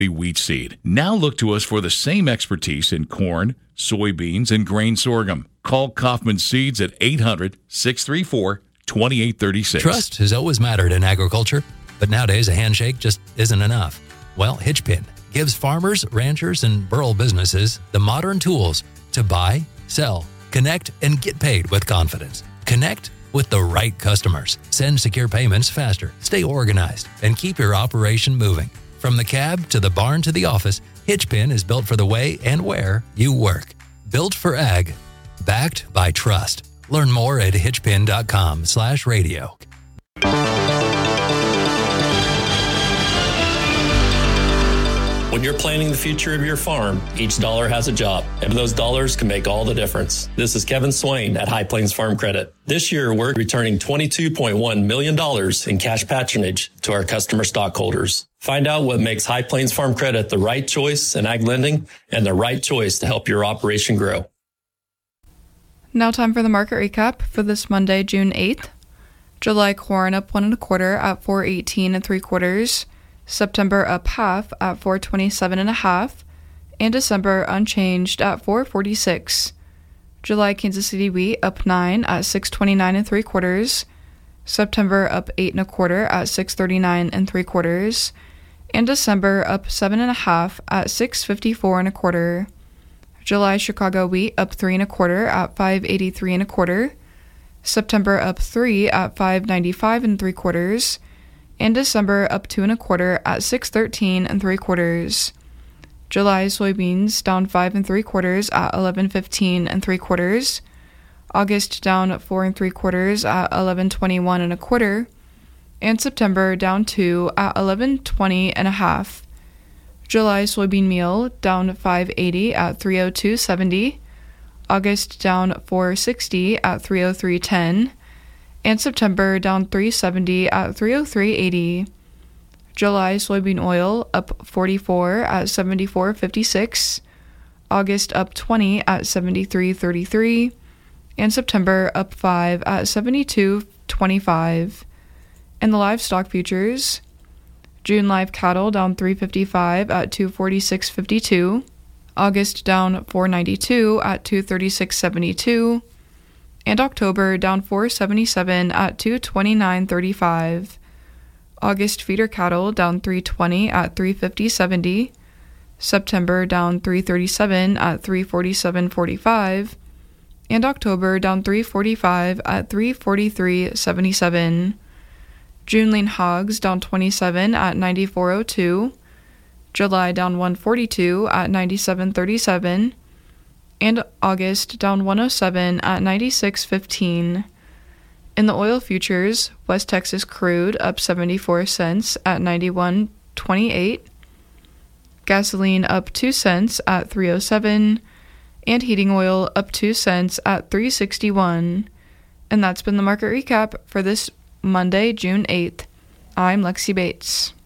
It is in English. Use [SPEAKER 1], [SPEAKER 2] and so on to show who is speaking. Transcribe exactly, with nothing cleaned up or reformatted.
[SPEAKER 1] wheat seed. Now look to us for the same expertise in corn, soybeans, and grain sorghum. Call Kaufman Seeds at eight hundred, six three four, two eight three six.
[SPEAKER 2] Trust has always mattered in agriculture, but nowadays a handshake just isn't enough. Well, Hitchpin gives farmers, ranchers, and rural businesses the modern tools to buy, sell, connect, and get paid with confidence. Connect with the right customers. Send secure payments faster, stay organized, and keep your operation moving. From the cab to the barn to the office, Hitchpin is built for the way and where you work. Built for ag, backed by trust. Learn more at hitchpin.com slash radio.
[SPEAKER 3] When you're planning the future of your farm, each dollar has a job, and those dollars can make all the difference. This is Kevin Swain at High Plains Farm Credit. This year, we're returning twenty-two point one million dollars in cash patronage to our customer stockholders. Find out what makes High Plains Farm Credit the right choice in ag lending and the right choice to help your operation grow.
[SPEAKER 4] Now time for the market recap for this Monday, June eighth. July corn up one and a quarter at four eighteen and three quarters. September up half at four twenty-seven and a half, and December unchanged at four forty-six. July Kansas City wheat up nine at six twenty-nine and three quarters. September up eight and a quarter at six thirty-nine and three quarters, and December up seven and a half at six fifty-four and a quarter. July Chicago wheat up three and a quarter at five eighty-three and a quarter. September up three at five ninety-five and three quarters. And December up two and a quarter at six thirteen and three quarters. July soybeans down five and three quarters at eleven fifteen and three quarters. August down four and three quarters at eleven twenty-one and a quarter. And September down two at eleven twenty and a half. July soybean meal down five eighty at three oh two seventy. August down four sixty at three oh three ten. And September down three seventy at three oh three eighty. July soybean oil up forty-four at seventy-four fifty-six. August up twenty at seventy-three thirty-three. And September up five at seventy-two twenty-five. And the livestock futures, June live cattle down three fifty-five at two forty-six fifty-two. August down four ninety-two at two thirty-six seventy-two. And October down four seventy-seven at two twenty-nine thirty-five. August feeder cattle down three twenty at three fifty seventy. September down three thirty-seven at three forty-seven forty-five. And October down three forty-five at three forty-three seventy-seven. June lean hogs down twenty-seven at ninety-four oh two. July down one forty-two at ninety-seven thirty-seven. And August down one oh seven at ninety-six fifteen. In the oil futures, West Texas crude up seventy-four cents at ninety-one twenty-eight. Gasoline up two cents at three oh seven. And heating oil up two cents at three sixty-one. And that's been the market recap for this Monday, June eighth. I'm Lexi Bates.